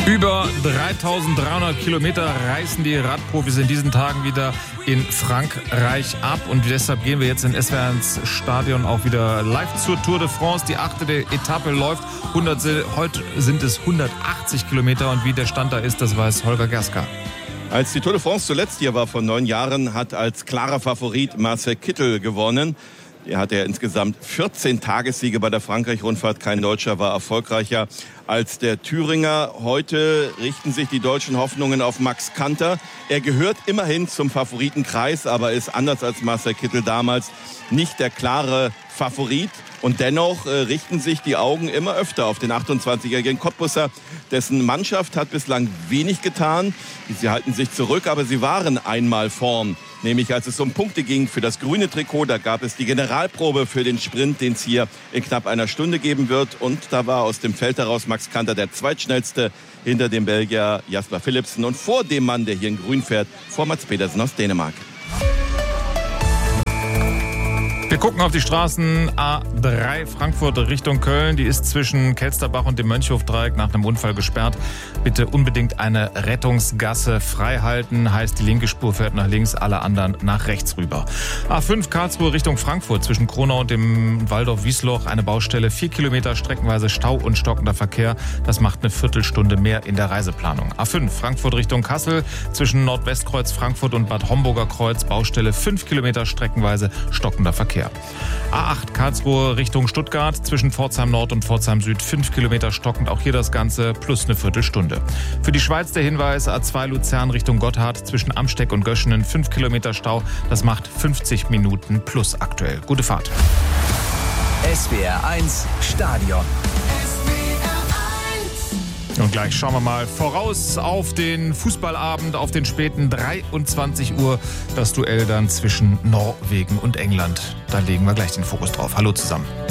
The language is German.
Über 3300 Kilometer reisen die Radprofis in diesen Tagen wieder in Frankreich ab. Und deshalb gehen wir jetzt in SWR1 Stadion auch wieder live zur Tour de France. Die 8. Etappe läuft. Heute sind es 180 Kilometer. Und wie der Stand da ist, das weiß Holger Gerska. Als die Tour de France zuletzt hier war vor 9 Jahren, hat als klarer Favorit Marcel Kittel gewonnen. Er hatte ja insgesamt 14 Tagessiege bei der Frankreich-Rundfahrt. Kein Deutscher war erfolgreicher als der Thüringer. Heute richten sich die deutschen Hoffnungen auf Max Kanter. Er gehört immerhin zum Favoritenkreis, aber ist anders als Marcel Kittel damals nicht der klare Favorit. Und dennoch richten sich die Augen immer öfter auf den 28-jährigen Cottbusser. Dessen Mannschaft hat bislang wenig getan. Sie halten sich zurück, aber sie waren einmal vorn. Nämlich als es um Punkte ging für das grüne Trikot. Da gab es die Generalprobe für den Sprint, den es hier in knapp einer Stunde geben wird. Und da war aus dem Feld heraus Max Kanter der zweitschnellste hinter dem Belgier Jasper Philipsen. Und vor dem Mann, der hier in grün fährt, vor Mats Pedersen aus Dänemark. Wir gucken auf die Straßen A3 Frankfurt Richtung Köln. Die ist zwischen Kelsterbach und dem Mönchhof-Dreieck nach einem Unfall gesperrt. Bitte unbedingt eine Rettungsgasse frei halten. Heißt, die linke Spur fährt nach links, alle anderen nach rechts rüber. A5 Karlsruhe Richtung Frankfurt zwischen Kronau und dem Waldorf-Wiesloch. Eine Baustelle, 4 Kilometer streckenweise Stau und stockender Verkehr. Das macht eine Viertelstunde mehr in der Reiseplanung. A5 Frankfurt Richtung Kassel zwischen Nordwestkreuz Frankfurt und Bad Homburger Kreuz. Baustelle, 5 Kilometer streckenweise stockender Verkehr. A8 Karlsruhe Richtung Stuttgart zwischen Pforzheim Nord und Pforzheim Süd 5 Kilometer stockend, auch hier das Ganze plus eine Viertelstunde. Für die Schweiz der Hinweis A2 Luzern Richtung Gotthard zwischen Amsteck und Göschenen 5 Kilometer Stau, das macht 50 Minuten plus aktuell. Gute Fahrt. SWR1 Stadion. Und gleich schauen wir mal voraus auf den Fußballabend, auf den späten 23 Uhr. Das Duell dann zwischen Norwegen und England. Da legen wir gleich den Fokus drauf. Hallo zusammen.